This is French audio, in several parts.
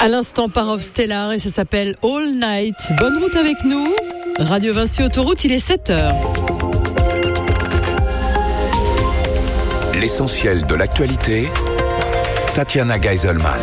l'instant par Of Stellar et ça s'appelle All Night. Bonne route avec nous. Radio Vinci Autoroute, il est 7h. L'essentiel de l'actualité, Tatiana Geiselman.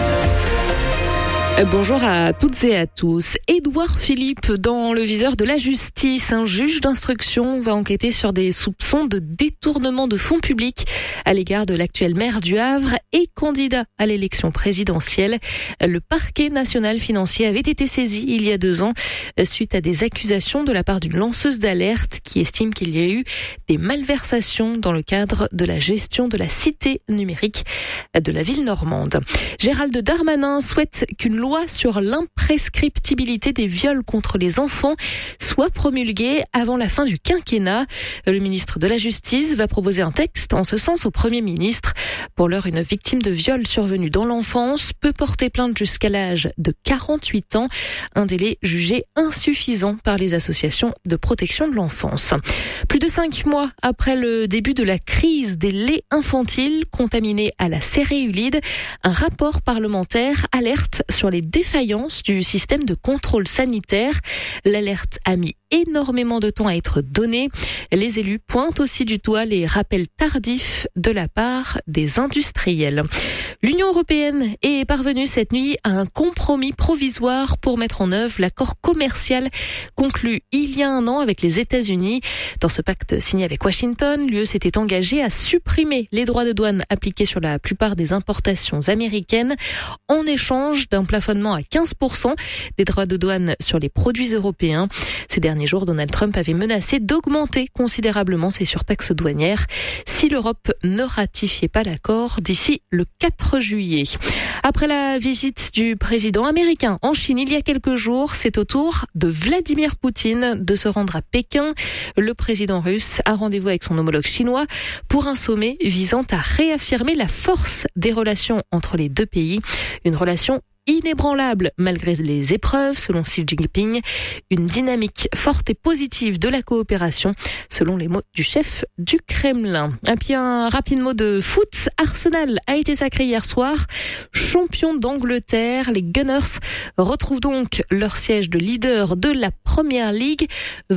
Bonjour à toutes et à tous. Édouard Philippe dans le viseur de la justice. Un juge d'instruction va enquêter sur des soupçons de détournement de fonds publics à l'égard de l'actuel maire du Havre et candidat à l'élection présidentielle. Le parquet national financier avait été saisi il y a 2 ans suite à des accusations de la part d'une lanceuse d'alerte qui estime qu'il y a eu des malversations dans le cadre de la gestion de la cité numérique de la ville normande. Gérald Darmanin souhaite qu'une loi sur l'imprescriptibilité des viols contre les enfants soit promulguée avant la fin du quinquennat. Le ministre de la Justice va proposer un texte en ce sens au Premier ministre. Pour l'heure, une victime de viol survenu dans l'enfance peut porter plainte jusqu'à l'âge de 48 ans, un délai jugé insuffisant par les associations de protection de l'enfance. Plus de 5 mois après le début de la crise des laits infantiles contaminés à la céréulide, un rapport parlementaire alerte sur les défaillances du système de contrôle sanitaire. L'alerte a mis énormément de temps à être donnée. Les élus pointent aussi du doigt les rappels tardifs de la part des industriels. L'Union européenne est parvenue cette nuit à un compromis provisoire pour mettre en œuvre l'accord commercial conclu il y a 1 an avec les États-Unis. Dans ce pacte signé avec Washington, l'UE s'était engagée à supprimer les droits de douane appliqués sur la plupart des importations américaines en échange d'un plafonnement à 15% des droits de douane sur les produits européens. Ces derniers jours, Donald Trump avait menacé d'augmenter considérablement ses surtaxes douanières si l'Europe ne ratifiait pas l'accord d'ici le 4 juillet. Après la visite du président américain en Chine il y a quelques jours, c'est au tour de Vladimir Poutine de se rendre à Pékin. Le président russe a rendez-vous avec son homologue chinois pour un sommet visant à réaffirmer la force des relations entre les 2 pays. Une relation inébranlable malgré les épreuves, selon Xi Jinping. Une dynamique forte et positive de la coopération, selon les mots du chef du Kremlin. Et puis un rapide mot de foot. Arsenal a été sacré hier soir champion d'Angleterre. Les Gunners retrouvent donc leur siège de leader de la Premier League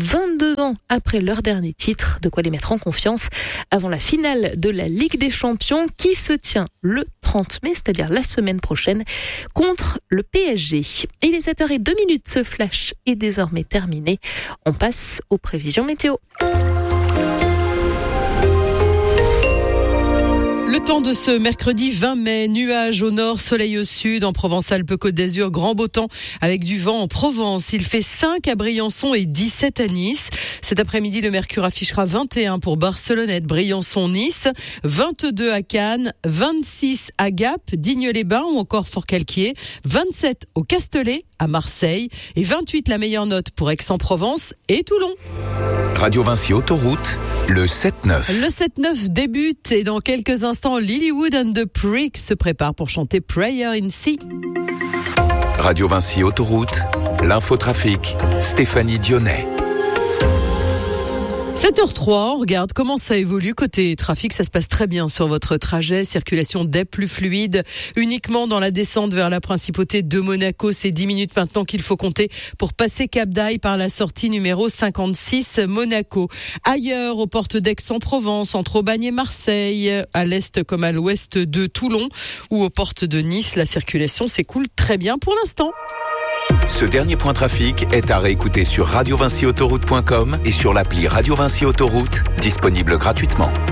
22 ans après leur dernier titre. De quoi les mettre en confiance avant la finale de la Ligue des Champions qui se tient le 30 mai, c'est-à-dire la semaine prochaine, contre le PSG. Il est 7h02, ce flash est désormais terminé. On passe aux prévisions météo. Le temps de ce mercredi 20 mai, nuages au nord, soleil au sud, en Provence-Alpes-Côte d'Azur, grand beau temps avec du vent en Provence. Il fait 5 à Briançon et 17 à Nice. Cet après-midi, le mercure affichera 21 pour Barcelonnette, Briançon, Nice, 22 à Cannes, 26 à Gap, Digne-les-Bains ou encore Forcalquier, 27 au Castellet, à Marseille et 28 la meilleure note pour Aix-en-Provence et Toulon. Radio Vinci Autoroute, le 7-9. Le 7-9 débute et dans quelques instants, Lilywood and the Pricks se prépare pour chanter Prayer in Sea. Radio Vinci Autoroute, l'infotrafic, Stéphanie Dionnet. 7h03, on regarde comment ça évolue côté trafic. Ça se passe très bien sur votre trajet. Circulation des plus fluide uniquement dans la descente vers la principauté de Monaco. C'est 10 minutes maintenant qu'il faut compter pour passer Cap d'Aille par la sortie numéro 56 Monaco. Ailleurs, aux portes d'Aix-en-Provence, entre Aubagne et Marseille, à l'est comme à l'ouest de Toulon ou aux portes de Nice, la circulation s'écoule très bien pour l'instant. Ce dernier point trafic est à réécouter sur radiovinciautoroute.com et sur l'appli Radio Vinci Autoroute, disponible gratuitement.